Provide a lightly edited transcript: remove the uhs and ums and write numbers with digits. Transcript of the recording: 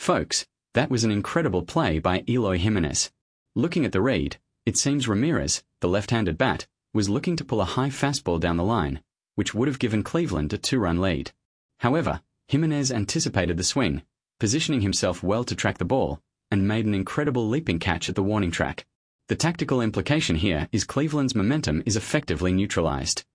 Folks, that was an incredible play by Eloy Jimenez. Looking at the read, it seems Ramirez, the left-handed bat, was looking to pull a high fastball down the line, which would have given Cleveland a 2-run lead. However, Jimenez anticipated the swing, positioning himself well to track the ball, and made an incredible leaping catch at the warning track. The tactical implication here is Cleveland's momentum is effectively neutralized.